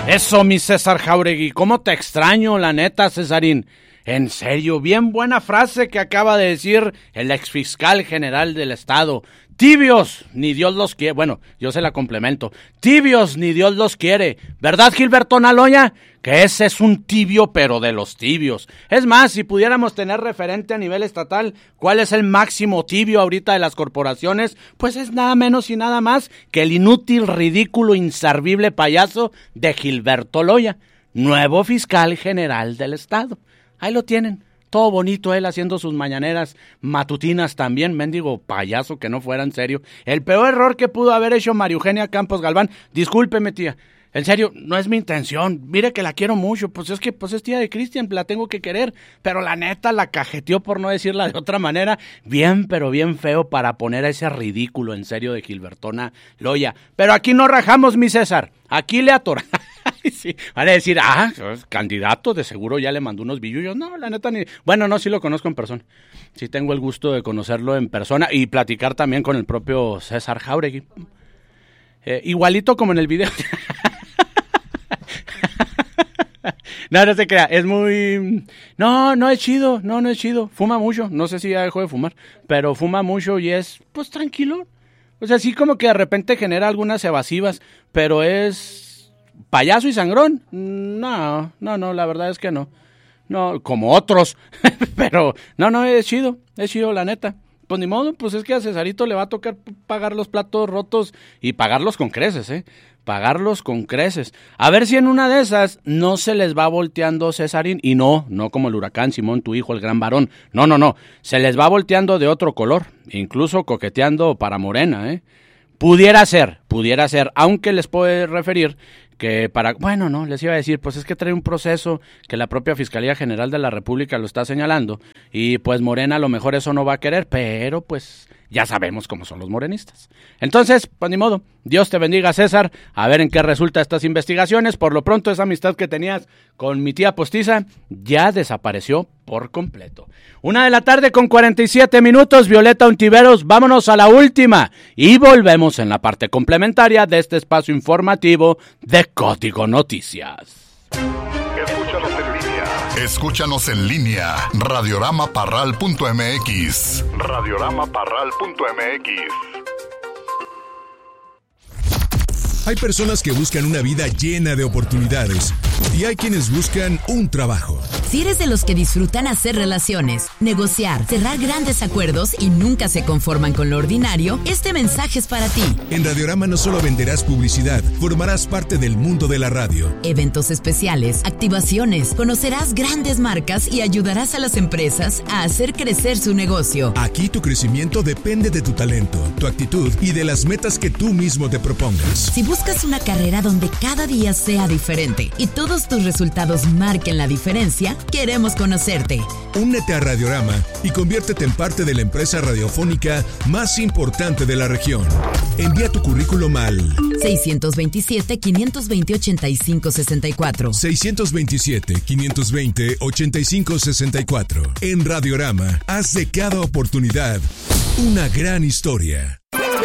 Eso, mi César Jáuregui, cómo te extraño, la neta, Cesarín. En serio, bien buena frase que acaba de decir el exfiscal general del estado. Tibios, ni Dios los quiere. Bueno, yo se la complemento. Tibios, ni Dios los quiere. ¿Verdad, Gilberto Naloña? Que ese es un tibio, pero de los tibios. Es más, si pudiéramos tener referente a nivel estatal, ¿cuál es el máximo tibio ahorita de las corporaciones? Pues es nada menos y nada más que el inútil, ridículo, inservible payaso de Gilberto Loya, nuevo fiscal general del estado. Ahí lo tienen. Todo bonito él haciendo sus mañaneras matutinas también, mendigo payaso que no fuera en serio. El peor error que pudo haber hecho María Eugenia Campos Galván, discúlpeme tía, en serio, no es mi intención, mire que la quiero mucho, pues es que es tía de Cristian, la tengo que querer, pero la neta la cajeteó por no decirla de otra manera, bien pero bien feo para poner a ese ridículo en serio de Gilbertona Loya. Pero aquí no rajamos, mi César, aquí le atoramos. Sí, van a decir, candidato, de seguro ya le mandó unos billullos. No, la neta ni... Bueno, no, sí lo conozco en persona. Sí tengo el gusto de conocerlo en persona y platicar también con el propio César Jáuregui. Igualito como en el video. No se crea, es muy... No es chido, no es chido. Fuma mucho, no sé si ya dejó de fumar, pero fuma mucho y es, pues, tranquilo. O sea, sí como que de repente genera algunas evasivas, pero es... ¿Payaso y sangrón? No, la verdad es que no. No, como otros. Pero, no, es chido la neta. Pues ni modo, pues es que a Cesarito le va a tocar pagar los platos rotos y pagarlos con creces, pagarlos con creces. A ver si en una de esas no se les va volteando Cesarín, y no como el huracán Simón, tu hijo, el gran varón. No, se les va volteando de otro color, incluso coqueteando para Morena, Pudiera ser, aunque les puedo referir que les iba a decir, pues es que trae un proceso que la propia Fiscalía General de la República lo está señalando, y pues Morena a lo mejor eso no va a querer, pero pues ya sabemos cómo son los morenistas. Entonces, pues ni modo, Dios te bendiga, César, a ver en qué resulta estas investigaciones. Por lo pronto, esa amistad que tenías con mi tía postiza ya desapareció por completo. 1:47 p.m, Violeta Ontiveros, vámonos a la última y volvemos en la parte complementaria de este espacio informativo de Código Noticias. Escúchanos en línea, radioramaparral.mx. Hay personas que buscan una vida llena de oportunidades y hay quienes buscan un trabajo. Si eres de los que disfrutan hacer relaciones, negociar, cerrar grandes acuerdos y nunca se conforman con lo ordinario, este mensaje es para ti. En Radiorama no solo venderás publicidad, formarás parte del mundo de la radio. Eventos especiales, activaciones, conocerás grandes marcas y ayudarás a las empresas a hacer crecer su negocio. Aquí tu crecimiento depende de tu talento, tu actitud y de las metas que tú mismo te propongas. Si buscas una carrera donde cada día sea diferente y todos tus resultados marquen la diferencia, queremos conocerte. Únete a Radiorama y conviértete en parte de la empresa radiofónica más importante de la región. Envía tu currículum al 627-520-8564. 627-520-8564. En Radiorama, haz de cada oportunidad una gran historia.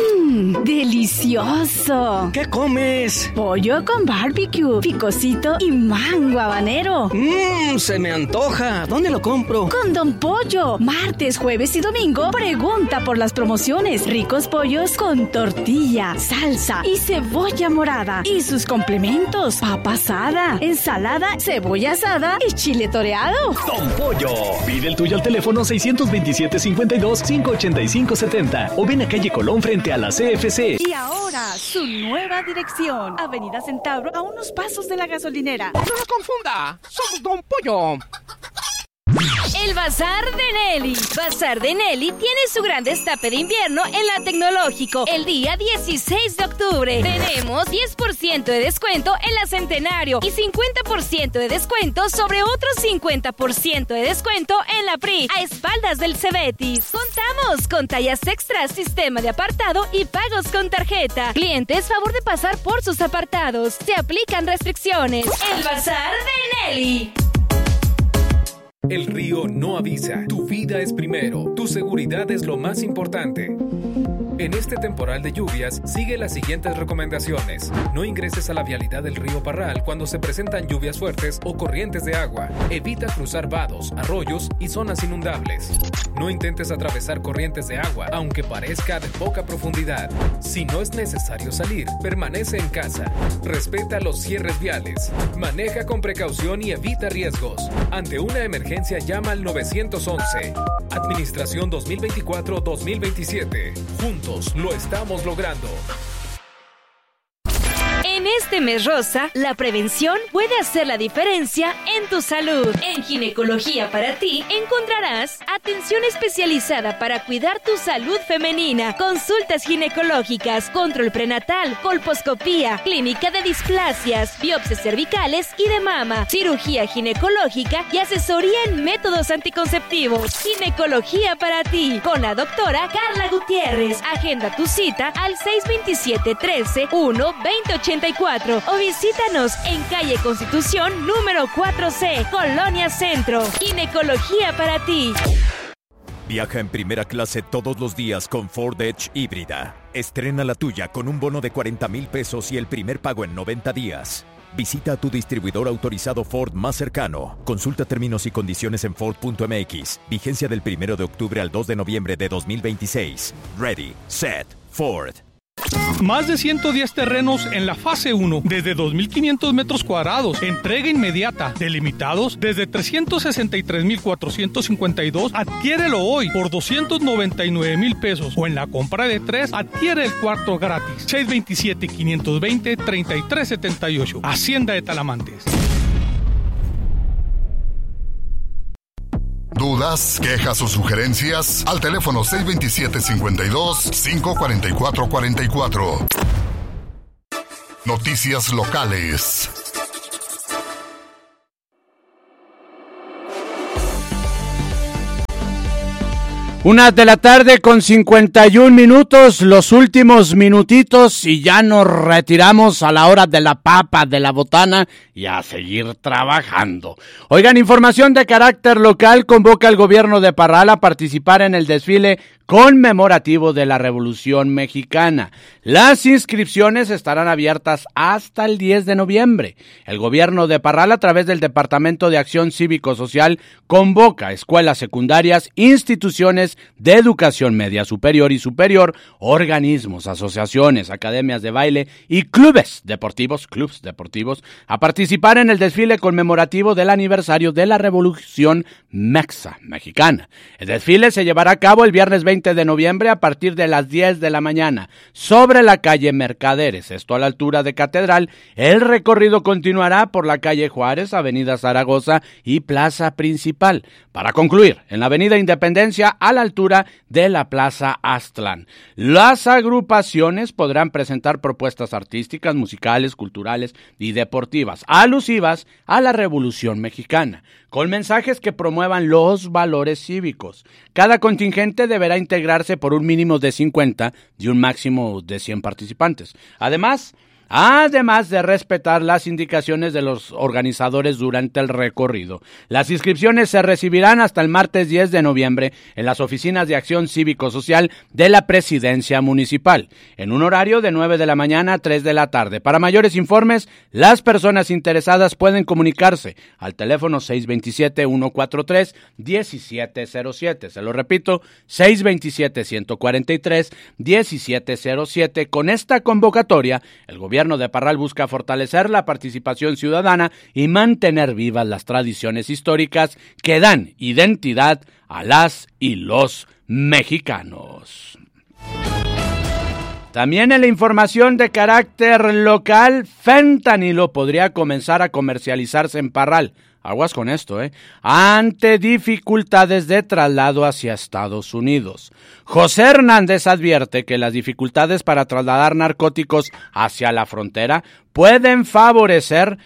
¡Delicioso! ¿Qué comes? Pollo con barbecue, picosito y mango habanero. Se me antoja. ¿Dónde lo compro? Con Don Pollo. Martes, jueves y domingo, pregunta por las promociones. Ricos pollos con tortilla, salsa y cebolla morada. Y sus complementos: papa asada, ensalada, cebolla asada y chile toreado. Don Pollo. Pide el tuyo al teléfono 627-52-585-70 o ven a calle Colón frente a la CFC. Y ahora, su nueva dirección: Avenida Centauro, a unos pasos de la gasolinera. ¡No lo confunda! ¡Somos Don Pollo! El Bazar de Nelly. Bazar de Nelly tiene su gran destape de invierno en la Tecnológico el día 16 de octubre. Tenemos 10% de descuento en la Centenario y 50% de descuento sobre otros 50% de descuento en la PRI, a espaldas del Cebetis. Contamos con tallas extras, sistema de apartado y pagos con tarjeta. Clientes, favor de pasar por sus apartados. Se aplican restricciones. El Bazar de Nelly. El río no avisa. Tu vida es primero. Tu seguridad es lo más importante. En este temporal de lluvias, sigue las siguientes recomendaciones. No ingreses a la vialidad del río Parral cuando se presentan lluvias fuertes o corrientes de agua. Evita cruzar vados, arroyos y zonas inundables. No intentes atravesar corrientes de agua, aunque parezca de poca profundidad. Si no es necesario salir, permanece en casa. Respeta los cierres viales. Maneja con precaución y evita riesgos. Ante una emergencia, llama al 911. Administración 2024-2027. Juntos lo estamos logrando. En este mes rosa, la prevención puede hacer la diferencia en tu salud. En Ginecología para ti encontrarás atención especializada para cuidar tu salud femenina, consultas ginecológicas, control prenatal, colposcopía, clínica de displasias, biopsias cervicales y de mama, cirugía ginecológica y asesoría en métodos anticonceptivos. Ginecología para ti, con la doctora Carla Gutiérrez. Agenda tu cita al 627-13-1-2084 o visítanos en calle Constitución número 4C, Colonia Centro. Ginecología para ti. Viaja en primera clase todos los días con Ford Edge híbrida. Estrena la tuya con un bono de 40,000 pesos y el primer pago en 90 días. Visita a tu distribuidor autorizado Ford más cercano. Consulta términos y condiciones en Ford.mx. Vigencia del 1 de octubre al 2 de noviembre de 2026. Ready, set, Ford. Más de 110 terrenos en la fase 1, desde 2.500 metros cuadrados, entrega inmediata, delimitados desde 363,452, adquiérelo hoy por 299,000 pesos o en la compra de 3, adquiere el cuarto gratis. 627-520-3378, Hacienda de Talamantes. ¿Dudas, quejas o sugerencias? Al teléfono 627-52-544-44. Noticias locales. Una de la tarde con 51 minutos, los últimos minutitos y ya nos retiramos a la hora de la papa, de la botana y a seguir trabajando. Oigan, información de carácter local, convoca al gobierno de Parral a participar en el desfile conmemorativo de la Revolución Mexicana. Las inscripciones estarán abiertas hasta el 10 de noviembre. El gobierno de Parral, a través del Departamento de Acción Cívico-Social, convoca a escuelas secundarias, instituciones de educación media superior y superior, organismos, asociaciones, academias de baile y clubes deportivos a participar en el desfile conmemorativo del aniversario de la Revolución Mexicana. El desfile se llevará a cabo el viernes 20 de noviembre a partir de las 10 de la mañana sobre la calle Mercaderes, esto a la altura de Catedral. El recorrido continuará por la calle Juárez, avenida Zaragoza y Plaza Principal, para concluir en la avenida Independencia a la altura de la Plaza Aztlán. Las agrupaciones podrán presentar propuestas artísticas, musicales, culturales y deportivas alusivas a la Revolución Mexicana, con mensajes que promuevan los valores cívicos. Cada contingente deberá integrarse por un mínimo de 50 y un máximo de 100 participantes. Además de respetar las indicaciones de los organizadores durante el recorrido. Las inscripciones se recibirán hasta el martes 10 de noviembre en las oficinas de Acción Cívico-Social de la Presidencia Municipal, en un horario de 9 de la mañana a 3 de la tarde. Para mayores informes, las personas interesadas pueden comunicarse al teléfono 627-143-1707. Se lo repito, 627-143-1707. Con esta convocatoria, el gobierno de Parral busca fortalecer la participación ciudadana y mantener vivas las tradiciones históricas que dan identidad a las y los mexicanos. También en la información de carácter local, fentanilo podría comenzar a comercializarse en Parral. Aguas con esto, ante dificultades de traslado hacia Estados Unidos. José Hernández advierte que las dificultades para trasladar narcóticos hacia la frontera pueden favorecer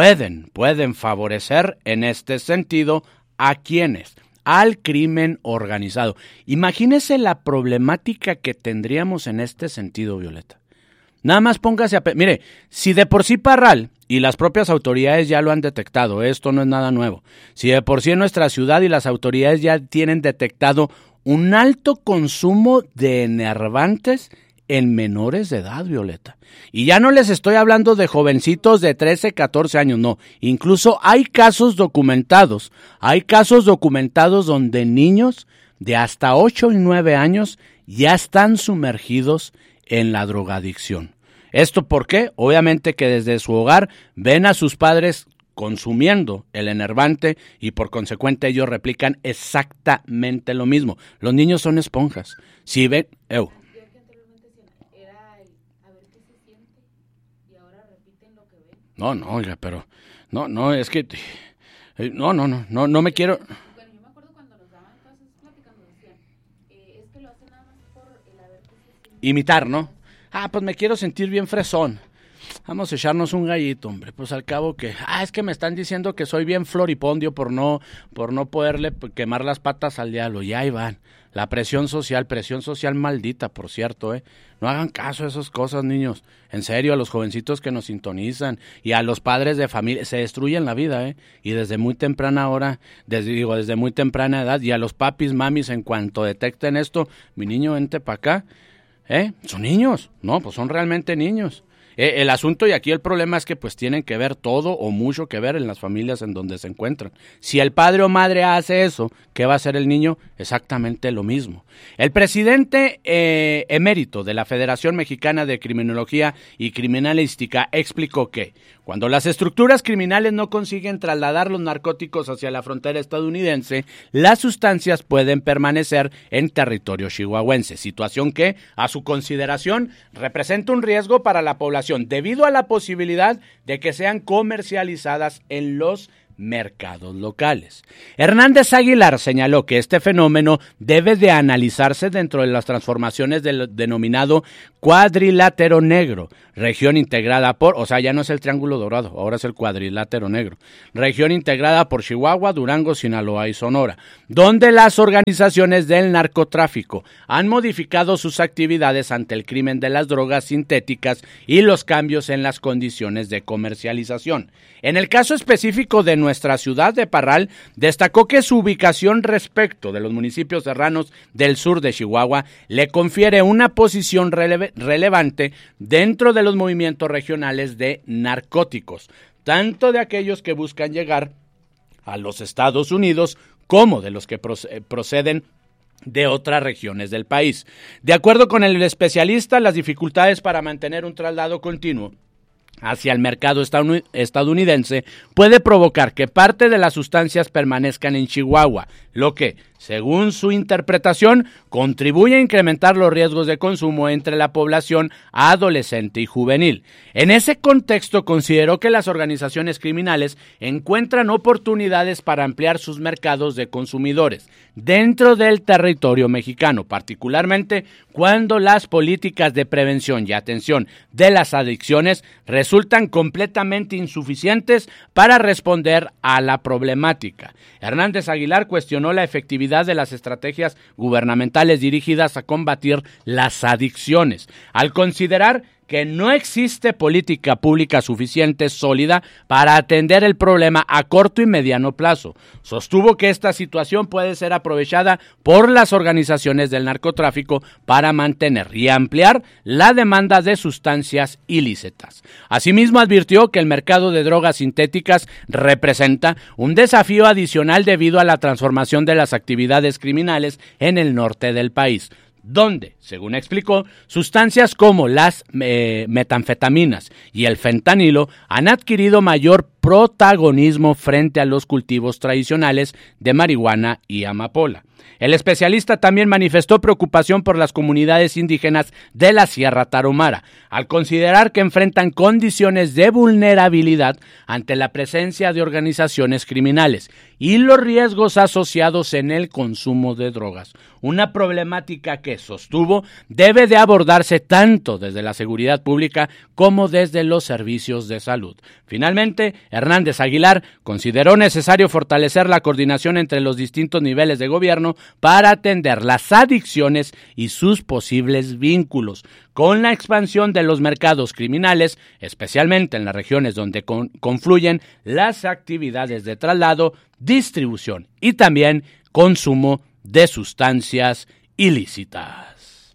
en este sentido a quienes, al crimen organizado. Imagínese la problemática que tendríamos en este sentido, Violeta. Nada más póngase mire, si de por sí Parral y las propias autoridades ya lo han detectado, esto no es nada nuevo. Si de por sí en nuestra ciudad y las autoridades ya tienen detectado un alto consumo de enervantes en menores de edad, Violeta. Y ya no les estoy hablando de jovencitos de 13, 14 años, no. Incluso hay casos documentados donde niños de hasta 8 y 9 años ya están sumergidos en la drogadicción. ¿Esto por qué? Obviamente que desde su hogar ven a sus padres consumiendo el enervante y por consecuente ellos replican exactamente lo mismo. Los niños son esponjas. Si ven... No, oiga, pero... No, es que... No me quiero... Bueno, yo me acuerdo cuando nos daban todas esas pláticas, nos decían, es que lo hacen nada más por el haber que se siente. Imitar, ¿no? Pues me quiero sentir bien fresón. Vamos a echarnos un gallito, hombre. Pues al cabo que... es que me están diciendo que soy bien floripondio por no poderle quemar las patas al diablo. Y ahí van. La presión social maldita, por cierto, No hagan caso a esas cosas, niños. En serio, a los jovencitos que nos sintonizan y a los padres de familia, se destruyen la vida, Y desde muy temprana hora, desde muy temprana edad, y a los papis, mamis, en cuanto detecten esto, mi niño, vente para acá, son niños, no, pues son realmente niños. El asunto y aquí el problema es que pues tienen que ver todo o mucho que ver en las familias en donde se encuentran. Si el padre o madre hace eso, ¿qué va a hacer el niño? Exactamente lo mismo. El presidente emérito de la Federación Mexicana de Criminología y Criminalística explicó que cuando las estructuras criminales no consiguen trasladar los narcóticos hacia la frontera estadounidense, las sustancias pueden permanecer en territorio chihuahuense, situación que, a su consideración, representa un riesgo para la población debido a la posibilidad de que sean comercializadas en los mercados locales. Hernández Aguilar señaló que este fenómeno debe de analizarse dentro de las transformaciones del denominado cuadrilátero negro, región integrada por, ya no es el triángulo dorado, ahora es el cuadrilátero negro, región integrada por Chihuahua, Durango, Sinaloa y Sonora, donde las organizaciones del narcotráfico han modificado sus actividades ante el crimen de las drogas sintéticas y los cambios en las condiciones de comercialización. En el caso específico de nuestra ciudad de Parral, destacó que su ubicación respecto de los municipios serranos del sur de Chihuahua le confiere una posición relevante dentro de los movimientos regionales de narcóticos, tanto de aquellos que buscan llegar a los Estados Unidos como de los que proceden de otras regiones del país. De acuerdo con el especialista, las dificultades para mantener un traslado continuo hacia el mercado estadounidense puede provocar que parte de las sustancias permanezcan en Chihuahua, lo que, según su interpretación, contribuye a incrementar los riesgos de consumo entre la población adolescente y juvenil. En ese contexto, consideró que las organizaciones criminales encuentran oportunidades para ampliar sus mercados de consumidores dentro del territorio mexicano, particularmente cuando las políticas de prevención y atención de las adicciones resultan completamente insuficientes para responder a la problemática. Hernández Aguilar cuestionó la efectividad de las estrategias gubernamentales dirigidas a combatir las adicciones, al considerar que no existe política pública suficiente sólida para atender el problema a corto y mediano plazo. Sostuvo que esta situación puede ser aprovechada por las organizaciones del narcotráfico para mantener y ampliar la demanda de sustancias ilícitas. Asimismo, advirtió que el mercado de drogas sintéticas representa un desafío adicional debido a la transformación de las actividades criminales en el norte del país, donde, según explicó, sustancias como las metanfetaminas y el fentanilo han adquirido mayor protagonismo frente a los cultivos tradicionales de marihuana y amapola. El especialista también manifestó preocupación por las comunidades indígenas de la Sierra Tarahumara, al considerar que enfrentan condiciones de vulnerabilidad ante la presencia de organizaciones criminales y los riesgos asociados en el consumo de drogas, una problemática que, sostuvo, debe de abordarse tanto desde la seguridad pública como desde los servicios de salud. Finalmente, Hernández Aguilar consideró necesario fortalecer la coordinación entre los distintos niveles de gobierno para atender las adicciones y sus posibles vínculos, con la expansión de los mercados criminales, especialmente en las regiones donde confluyen las actividades de traslado, distribución y también consumo de sustancias ilícitas.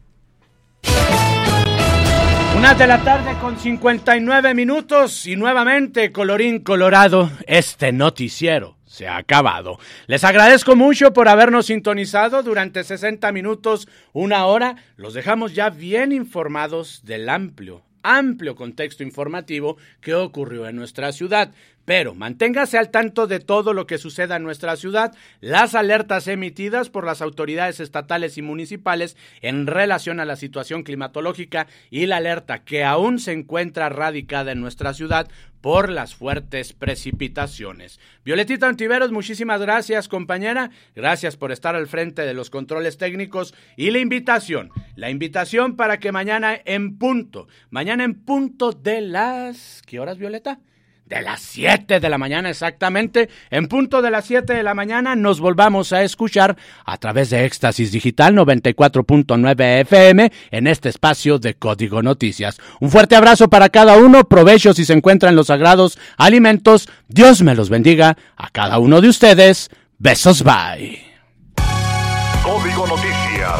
1:59 p.m. y nuevamente, colorín colorado, este noticiero se ha acabado. Les agradezco mucho por habernos sintonizado durante 60 minutos, una hora. Los dejamos ya bien informados del amplio contexto informativo que ocurrió en nuestra ciudad. Pero manténgase al tanto de todo lo que suceda en nuestra ciudad, las alertas emitidas por las autoridades estatales y municipales en relación a la situación climatológica y la alerta que aún se encuentra radicada en nuestra ciudad por las fuertes precipitaciones. Violetita Ontiveros, muchísimas gracias, compañera. Gracias por estar al frente de los controles técnicos y la invitación para que mañana en punto de las... ¿Qué horas, Violeta? De las 7 de la mañana exactamente, en punto de las 7 de la mañana nos volvamos a escuchar a través de Éxtasis Digital 94.9 FM en este espacio de Código Noticias. Un fuerte abrazo para cada uno, provecho si se encuentran los sagrados alimentos, Dios me los bendiga a cada uno de ustedes, besos, bye. Código Noticias.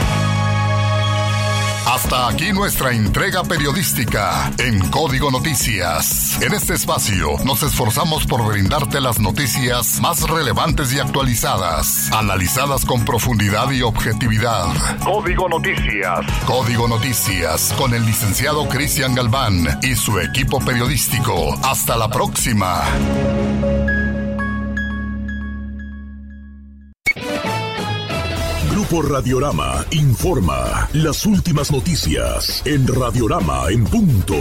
Hasta aquí nuestra entrega periodística en Código Noticias. En este espacio nos esforzamos por brindarte las noticias más relevantes y actualizadas, analizadas con profundidad y objetividad. Código Noticias. Código Noticias con el licenciado Cristian Galván y su equipo periodístico. Hasta la próxima. Grupo Radiorama informa las últimas noticias en Radiorama en punto.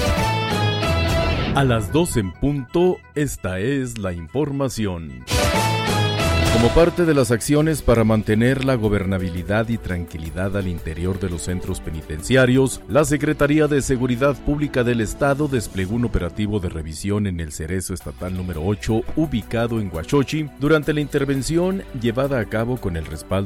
A las 2 en punto, esta es la información. Como parte de las acciones para mantener la gobernabilidad y tranquilidad al interior de los centros penitenciarios, la Secretaría de Seguridad Pública del Estado desplegó un operativo de revisión en el Cerezo Estatal número 8, ubicado en Huachochi, durante la intervención llevada a cabo con el respaldo